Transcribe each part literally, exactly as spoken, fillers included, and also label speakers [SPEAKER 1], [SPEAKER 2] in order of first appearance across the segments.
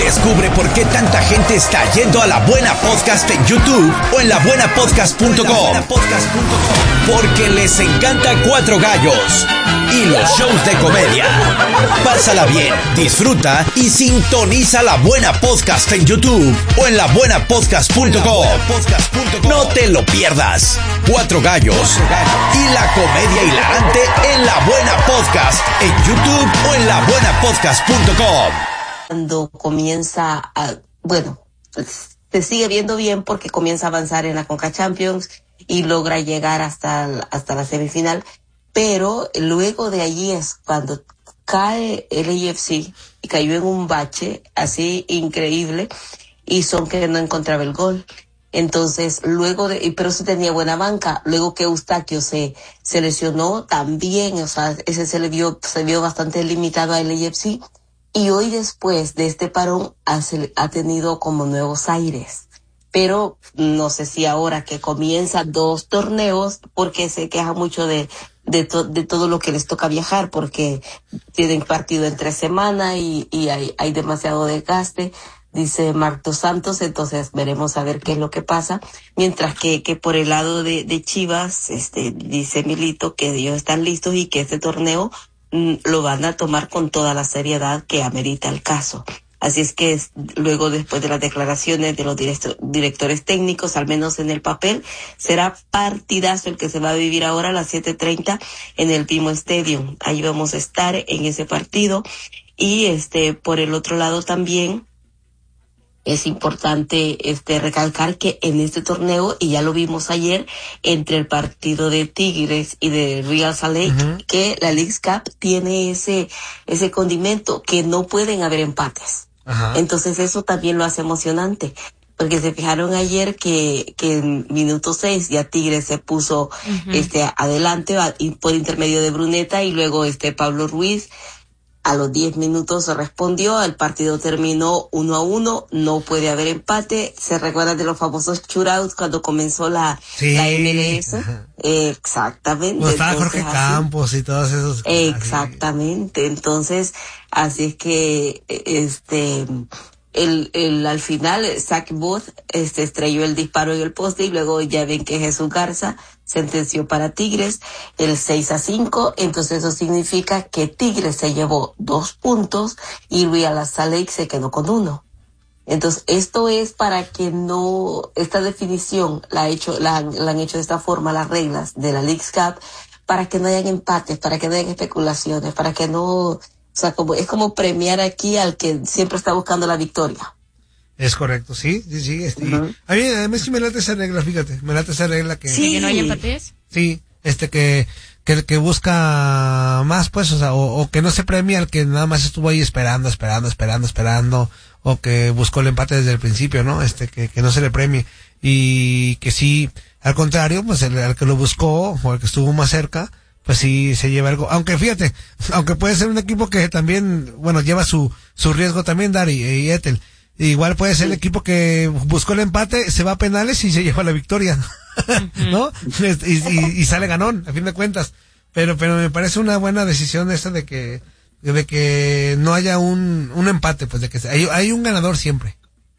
[SPEAKER 1] Descubre por qué tanta gente está yendo a La Buena Podcast en YouTube o en la buena podcast punto com. Porque les encanta Cuatro Gallos y los shows de comedia. Pásala bien, disfruta y sintoniza La Buena Podcast en YouTube o en la buena podcast punto com. No te lo pierdas. Cuatro Gallos y la comedia hilarante en La Buena Podcast en YouTube o en la buena podcast punto com.
[SPEAKER 2] Cuando comienza a, bueno, se sigue viendo bien porque comienza a avanzar en la Conca Champions y logra llegar hasta, hasta la semifinal, pero luego de allí es cuando cae el A F C y cayó en un bache así increíble y son que no encontraba el gol. Entonces, luego de, pero sí tenía buena banca, luego que Eustaquio se, se lesionó también, o sea, ese se le vio, se vio bastante limitado al A F C. Y hoy después de este parón ha, ha tenido como nuevos aires. Pero no sé si ahora que comienza dos torneos, porque se queja mucho de, de, to, de todo lo que les toca viajar, porque tienen partido en tres semanas y, y hay, hay demasiado desgaste, dice Marco Santos, entonces veremos a ver qué es lo que pasa. Mientras que, que por el lado de, de Chivas, este, dice Milito que ellos están listos y que este torneo lo van a tomar con toda la seriedad que amerita el caso. Así es que es, luego, después de las declaraciones de los directo, directores técnicos, al menos en el papel, será partidazo el que se va a vivir ahora a las siete treinta en el Pimo Stadium. Ahí vamos a estar en ese partido. Y este, por el otro lado también, es importante este recalcar que en este torneo, y ya lo vimos ayer, entre el partido de Tigres y de Real Salt Lake, uh-huh. que la Leagues Cup tiene ese ese condimento que no pueden haber empates. Uh-huh. Entonces eso también lo hace emocionante. Porque se fijaron ayer que, que en minuto seis ya Tigres se puso uh-huh. este adelante a, por intermedio de Bruneta y luego este Pablo Ruiz. A los diez minutos se respondió, el partido terminó uno a uno, no puede haber empate. Se recuerda de los famosos shootouts cuando comenzó la, sí. la M L S. Eh, exactamente.
[SPEAKER 3] Pues estaba Jorge así, Campos y todos esos.
[SPEAKER 2] Exactamente. Así. Entonces, así es que, este, el, el, al final, Zach Booth, este, estrelló el disparo en el poste y luego ya ven que Jesús Garza sentenció para Tigres el seis a cinco, entonces eso significa que Tigres se llevó dos puntos y Real Salt Lake se quedó con uno. Entonces esto es para que no, esta definición la, ha hecho, la, la han hecho de esta forma las reglas de la Leagues Cup, para que no hayan empates, para que no hayan especulaciones, para que no, o sea, como, es como premiar aquí al que siempre está buscando la victoria.
[SPEAKER 3] Es correcto, sí, sí, sí. Este, uh-huh. A mí, a mí sí me late esa regla, fíjate, me late esa regla que...
[SPEAKER 4] ¿Sí? ¿Que no hay empates?
[SPEAKER 3] Sí, este, que, que, que busca más, pues, o sea, o, o que no se premia al que nada más estuvo ahí esperando, esperando, esperando, esperando, o que buscó el empate desde el principio, ¿no? Este, que, que no se le premie. Y que sí, al contrario, pues, el, el que lo buscó, o el que estuvo más cerca, pues sí se lleva algo. Aunque fíjate, aunque puede ser un equipo que también, bueno, lleva su, su riesgo también, Dari y Ethel. Igual puede ser el equipo que buscó el empate, se va a penales y se lleva la victoria, ¿no? Y, y, y sale ganón, a fin de cuentas. Pero, pero me parece una buena decisión esta de que, de que no haya un, un empate, pues de que hay, hay un ganador siempre.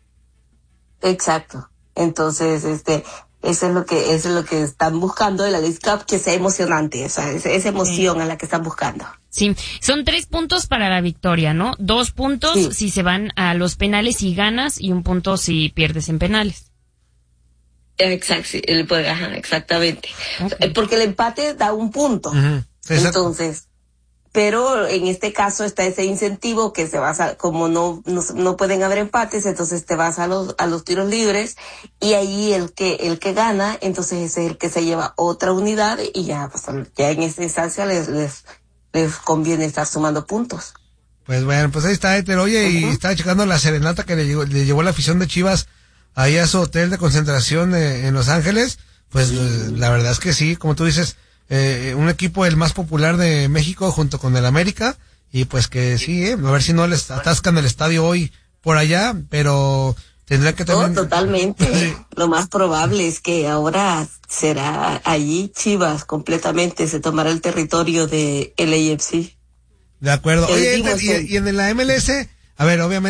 [SPEAKER 2] Exacto. Entonces, este, eso es lo que, eso es lo que están buscando de la Leagues Cup, que sea emocionante, o sea, esa, esa emoción sí. a la que están buscando.
[SPEAKER 4] Sí, son tres puntos para la victoria, ¿no? Dos puntos sí. si se van a los penales y ganas, y un punto si pierdes en penales.
[SPEAKER 2] Exacto, sí, exactamente. Okay. Porque el empate da un punto.
[SPEAKER 3] Uh-huh.
[SPEAKER 2] Entonces, pero en este caso está ese incentivo que se basa, como no, no, no pueden haber empates, entonces te vas a los, a los tiros libres, y ahí el que, el que gana, entonces ese es el que se lleva otra unidad, y ya, pues, ya en esta instancia les, les, les conviene estar sumando puntos.
[SPEAKER 3] Pues bueno, pues ahí está Ethel, oye, uh-huh. y estaba checando la serenata que le llegó, le llevó la afición de Chivas ahí a su hotel de concentración eh, en Los Ángeles. Pues uh-huh. la verdad es que sí, como tú dices, eh, un equipo el más popular de México junto con el América, y pues que sí, eh, a ver si no les atascan el estadio hoy por allá, pero tendrán que tener...
[SPEAKER 2] No, totalmente. Sí. Lo más probable es que ahora será allí Chivas completamente, se tomará el territorio de L A F C.
[SPEAKER 3] De acuerdo. Oye, y, y en la M L S, a ver, obviamente